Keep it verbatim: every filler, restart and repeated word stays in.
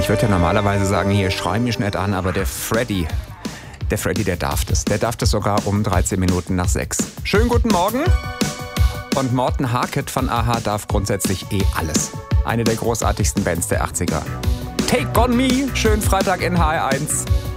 Ich würde ja normalerweise sagen, hier schrei mich nicht an, aber der Freddy, der Freddy, der darf das. Der darf das sogar um dreizehn Minuten nach sechs. Schönen guten Morgen. Und Morten Harket von a-ha darf grundsätzlich eh alles. Eine der großartigsten Bands der achtziger. Take on Me, schönen Freitag in H R eins.